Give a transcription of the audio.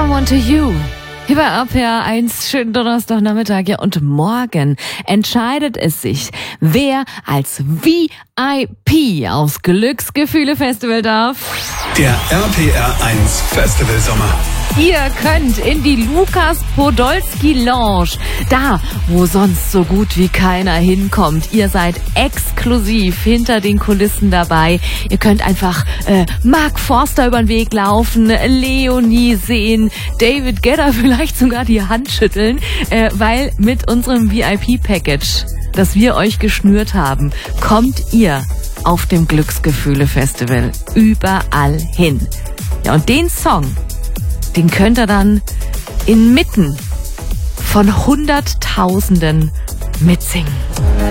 Someone to You. Hier bei RPR 1, schönen Donnerstagnachmittag. Ja, und morgen entscheidet es sich, wer als VIP aufs Glücksgefühle-Festival darf. Der RPR 1 Festival Sommer. Ihr könnt in die Lukas Podolski Lounge, da wo sonst so gut wie keiner hinkommt. Ihr seid exklusiv hinter den Kulissen dabei. Ihr könnt einfach Mark Forster über den Weg laufen, Leonie sehen, David Guetta vielleicht sogar die Hand schütteln, weil mit unserem VIP-Package, das wir euch geschnürt haben, kommt ihr auf dem Glücksgefühle-Festival überall hin. Ja, und den Song, den könnt ihr dann inmitten von Hunderttausenden mitsingen.